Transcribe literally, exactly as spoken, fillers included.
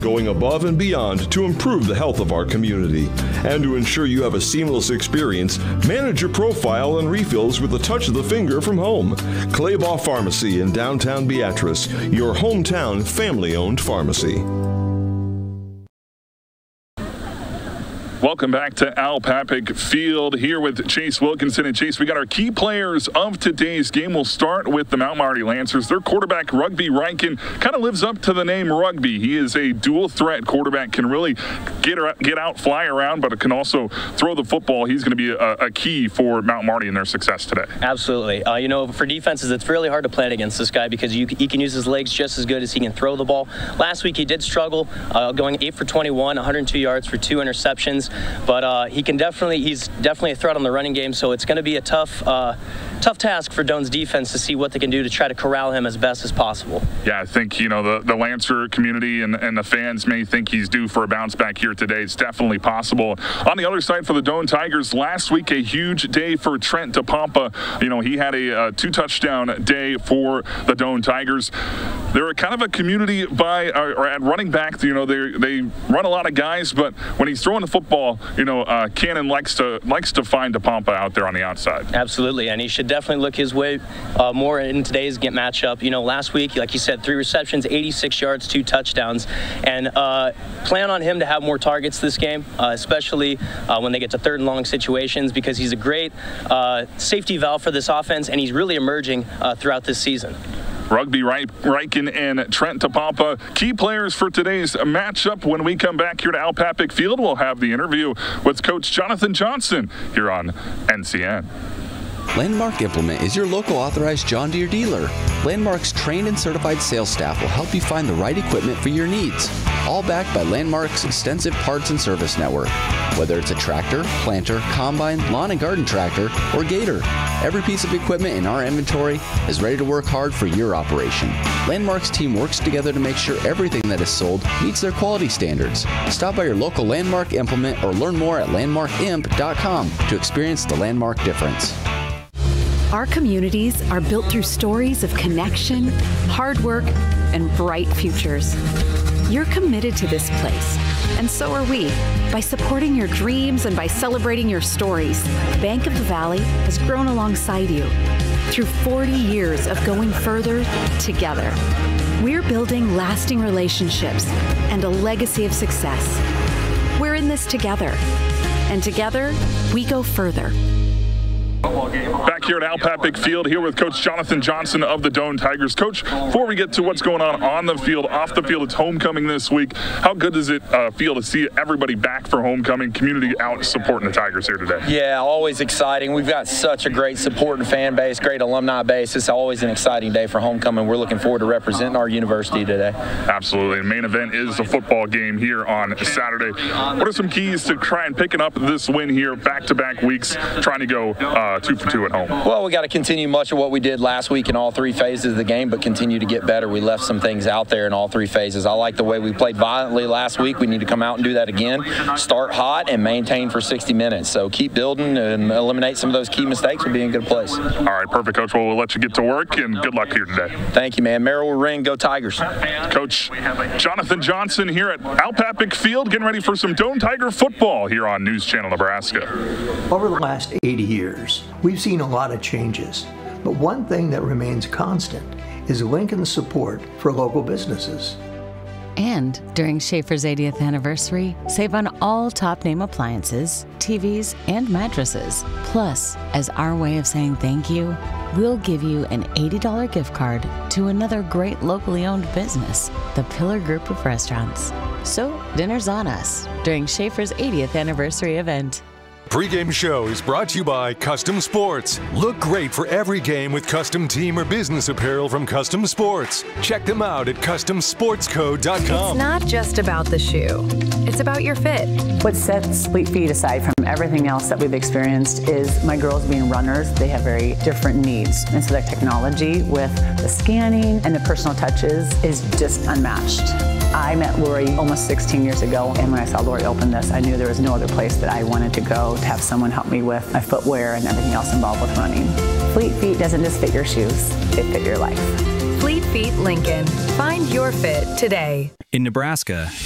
Going above and beyond to improve the health of our community. And to ensure you have a seamless experience, manage your profile and refills with a touch of the finger from home. Claybaugh Pharmacy in downtown Beatrice, your hometown family-owned pharmacy. Welcome back to Al Papik Field here with Chase Wilkinson. And Chase, we got our key players of today's game. We'll start with the Mount Marty Lancers. Their quarterback, Rugby Ryken, kind of lives up to the name Rugby. He is a dual threat quarterback, can really get get out, fly around, but can also throw the football. He's going to be a, a key for Mount Marty in their success today. Absolutely. Uh, you know, for defenses, it's really hard to plan against this guy because you, he can use his legs just as good as he can throw the ball. Last week he did struggle, uh, going eight for twenty-one, one hundred two yards for two interceptions. But uh, he can definitely, he's definitely a threat on the running game, so it's going to be a tough uh, tough task for Doane's defense to see what they can do to try to corral him as best as possible. Yeah, I think, you know, the, the Lancer community and, and the fans may think he's due for a bounce back here today. It's definitely possible. On the other side for the Doane Tigers, last week a huge day for Trent DePompa. You know, he had a uh, two-touchdown day for the Doane Tigers. They're kind of a community by uh, or at running back. You know, they they run a lot of guys, but when he's throwing the football, you know, uh, Cannon likes to likes to find DePompa out there on the outside. Absolutely, and he should definitely look his way uh, more in today's get matchup. You know, last week, like you said, three receptions, eighty-six yards, two touchdowns, and uh, plan on him to have more targets this game, uh, especially uh, when they get to third and long situations, because he's a great uh, safety valve for this offense, and he's really emerging uh, throughout this season. Rugby Ryken and Trent DePompa, key players for today's matchup. When we come back here to Al Papik Field, we'll have the interview with Coach Jonathan Johnson here on N C N. Landmark Implement is your local authorized John Deere dealer. Landmark's trained and certified sales staff will help you find the right equipment for your needs, all backed by Landmark's extensive parts and service network. Whether it's a tractor, planter, combine, lawn and garden tractor, or gator, every piece of equipment in our inventory is ready to work hard for your operation. Landmark's team works together to make sure everything that is sold meets their quality standards. Stop by your local Landmark Implement or learn more at landmark imp dot com to experience the Landmark difference. Our communities are built through stories of connection, hard work, and bright futures. You're committed to this place, and so are we. By supporting your dreams and by celebrating your stories, Bank of the Valley has grown alongside you through forty years of going further together. We're building lasting relationships and a legacy of success. We're in this together, and together we go further. Back here at Al Papik Field, here with Coach Jonathan Johnson of the Doane Tigers. Coach, before we get to what's going on on the field, off the field, it's homecoming this week. How good does it uh, feel to see everybody back for homecoming, community out supporting the Tigers here today? Yeah, always exciting. We've got such a great supporting fan base, great alumni base. It's always an exciting day for homecoming. We're looking forward to representing our university today. Absolutely. The main event is the football game here on Saturday. What are some keys to try and picking up this win here, back-to-back weeks, trying to go uh, two for two at home? Well, we got to continue much of what we did last week in all three phases of the game, but continue to get better. We left some things out there in all three phases. I like the way we played violently last week. We need to come out and do that again. Start hot and maintain for sixty minutes. So keep building and eliminate some of those key mistakes. We'll be in a good place. All right, perfect, Coach. Well, we'll let you get to work, and good luck here today. Thank you, man. Merrill will ring. Go Tigers. Coach Jonathan Johnson here at Al Papik Field, getting ready for some Doane Tiger football here on News Channel Nebraska. Over the last eighty years, we've seen a lot of changes, but one thing that remains constant is Lincoln's support for local businesses. And during Schaefer's eightieth anniversary, save on all top name appliances, T Vs, and mattresses. Plus, as our way of saying thank you, we'll give you an eighty dollars gift card to another great locally owned business, the Pillar Group of Restaurants. So, dinner's on us during Schaefer's eightieth anniversary event. Pre-game show is brought to you by Custom Sports. Look great for every game with custom team or business apparel from Custom Sports. Check them out at custom sports co dot com. It's not just about the shoe. It's about your fit. What sets Fleet Feet aside from everything else that we've experienced is my girls being runners. They have very different needs. And so that technology with the scanning and the personal touches is just unmatched. I met Lori almost sixteen years ago, and when I saw Lori open this, I knew there was no other place that I wanted to go to have someone help me with my footwear and everything else involved with running. Fleet Feet doesn't just fit your shoes, they fit your life. Fleet Feet Lincoln. Find your fit today. In Nebraska,